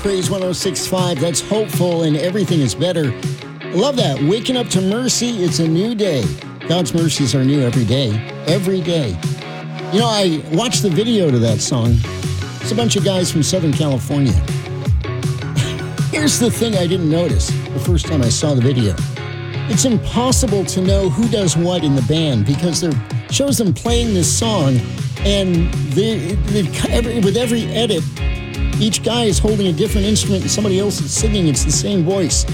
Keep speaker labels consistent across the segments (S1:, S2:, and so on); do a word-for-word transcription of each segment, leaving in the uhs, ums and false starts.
S1: Praise one oh six point five. That's hopeful and everything is better. I love that. Waking up to mercy, it's a new day. God's mercies are new every day. Every day. You know, I watched the video to that song. It's a bunch of guys from Southern California. Here's the thing I didn't notice the first time I saw the video. It's impossible to know who does what in the band because it shows them playing this song, and they, they, every, with every edit, each guy is holding a different instrument and somebody else is singing. It's the same voice.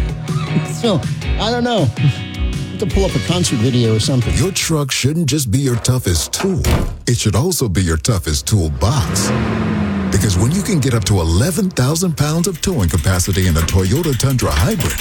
S1: So, I don't know. To pull up a concert video or something.
S2: Your truck shouldn't just be your toughest tool. It should also be your toughest toolbox. Because when you can get up to eleven thousand pounds of towing capacity in a Toyota Tundra Hybrid,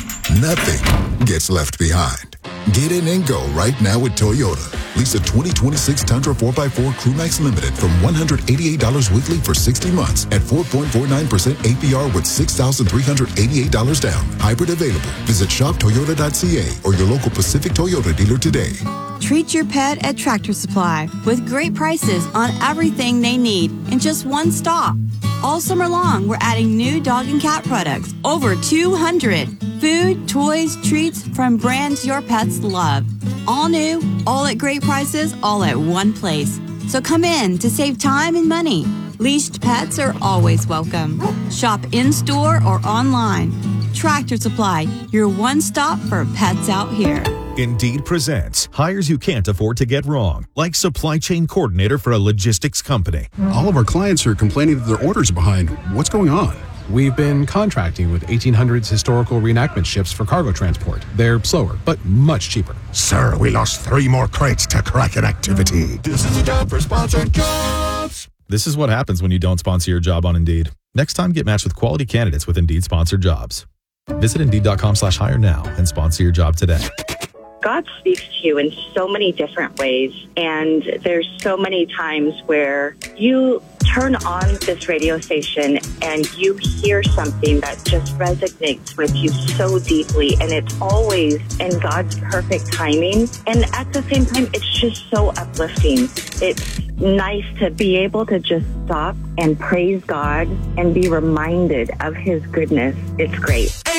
S2: nothing gets left behind. Get in and go right now with Toyota. Lease a twenty twenty-six Tundra four by four Crewmax Limited from one hundred eighty-eight dollars weekly for sixty months at four point four nine percent A P R with six thousand three hundred eighty-eight dollars down. Hybrid available. Visit shop toyota dot c a or your local Pacific Toyota dealer today.
S3: Treat your pet at Tractor Supply with great prices on everything they need in just one stop. All summer long, we're adding new dog and cat products, over two hundred. Food, toys, treats from brands your pets love. All new, all at great prices, all at one place. So come in to save time and money. Leashed pets are always welcome. Shop in-store or online. Tractor Supply, your one stop for pets out here.
S4: Indeed presents hires you can't afford to get wrong, like supply chain coordinator for a logistics company.
S5: All of our clients are complaining that their orders are behind. What's going on?
S6: We've been contracting with eighteen hundreds historical reenactment ships for cargo transport. They're slower, but much cheaper.
S7: Sir, we lost three more crates to Kraken activity. This is a job for sponsored jobs.
S4: This is what happens when you don't sponsor your job on Indeed. Next time, get matched with quality candidates with Indeed sponsored jobs. Visit Indeed.com slash hire now and sponsor your job today.
S8: God speaks to you in so many different ways, and there's so many times where you turn on this radio station and you hear something that just resonates with you so deeply, and it's always in God's perfect timing. And at the same time, it's just so uplifting. It's nice to be able to just stop and praise God and be reminded of His goodness. It's great.